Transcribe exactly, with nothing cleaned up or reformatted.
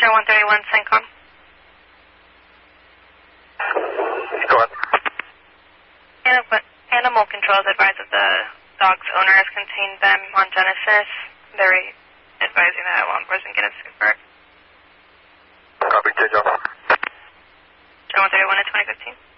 Joe one thirty-one, CENTCOM. Go on. Animal, animal control has advised that the dog's owner has contained them on Genesis. They're advising that law enforcement get a super. Copy, J. Joe. Joe one thirty-one at twenty fifteen.